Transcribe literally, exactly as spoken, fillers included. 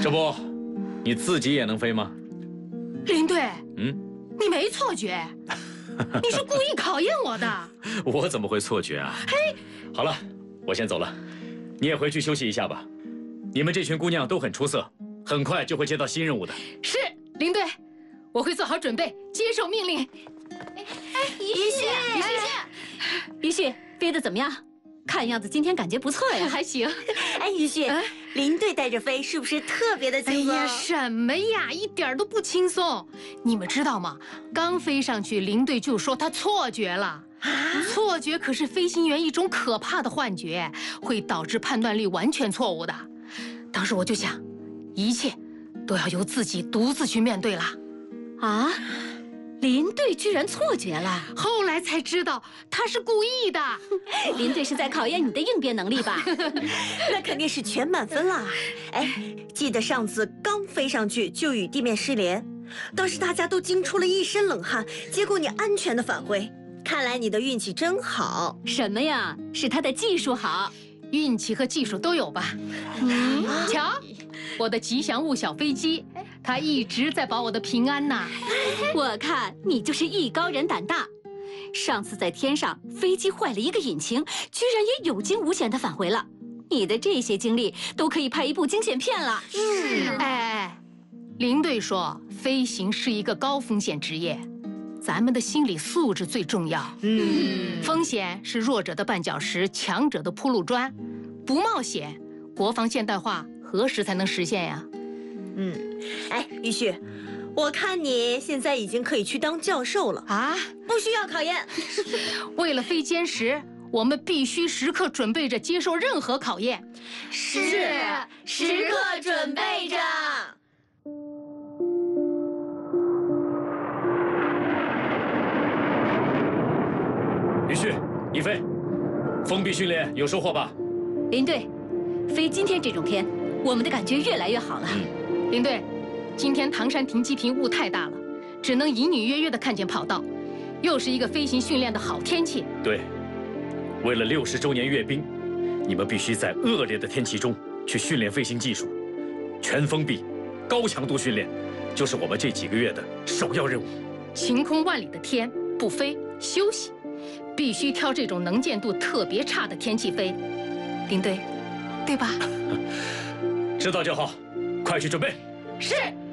这不，你自己也能飞吗？ 林队， 嗯， 你没错觉，你是故意考验我的。 我怎么会错觉啊？嘿，好了，我先走了，你也回去休息一下吧。你们这群姑娘都很出色，很快就会接到新任务的。 是，林队，我会做好准备，接受命令。 哎，于旭，于旭，于旭，飞得怎么样？看样子今天感觉不错呀。 还行。 哎，于旭， 啊林队带着飞是不是特别的轻松？ 哎呀，什么呀，一点都不轻松。你们知道吗？刚飞上去，林队就说他错觉了。错觉可是飞行员一种可怕的幻觉，会导致判断力完全错误的。当时我就想，一切都要由自己独自去面对了。 啊，林队居然错觉了！ 后来才知道他是故意的。 林队是在考验你的应变能力吧？ 那肯定是全满分啦！哎，记得上次刚飞上去就与地面失联，当时大家都惊出了一身冷汗，结果你安全的返回，看来你的运气真好。 什么呀？是他的技术好。 运气和技术都有吧？ 嗯， 瞧，我的吉祥物小飞机，它一直在保我的平安呢。 我看你就是艺高人胆大。上次在天上，飞机坏了一个引擎，居然也有惊无险的返回了。你的这些经历都可以拍一部惊险片了。 嗯，哎哎，林队说，飞行是一个高风险职业，咱们的心理素质最重要。 嗯， 风险是弱者的绊脚石，强者的铺路砖。不冒险，国防现代化何时才能实现呀？ 嗯，哎，于旭，我看你现在已经可以去当教授了啊， 不需要考验。 为了飞歼十，我们必须时刻准备着接受任何考验。 是，时刻准备着。 于旭，你飞，封闭训练有收获吧？ 林队，飞今天这种天，我们的感觉越来越好了。 嗯， 林队，今天唐山停机坪雾太大了，只能隐隐约约地看见跑道，又是一个飞行训练的好天气。 对，为了六十周年阅兵，你们必须在恶劣的天气中去训练飞行技术，全封闭、高强度训练，就是我们这几个月的首要任务。 晴空万里的天，不飞休息，必须挑这种能见度特别差的天气飞。林队，对吧？ 知道就好，快去准备。 是。